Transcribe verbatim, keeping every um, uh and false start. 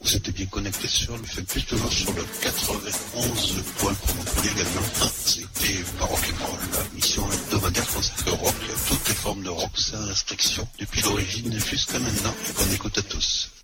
C'était bien connecté sur le fait plus toujours sur le quatre-vingt-onze point com. Également, c'était Baroque et Roll, la mission hebdomadaire consacrée au rock, toutes les formes de rock sans restriction, depuis l'origine jusqu'à maintenant. Bonne écoute à tous.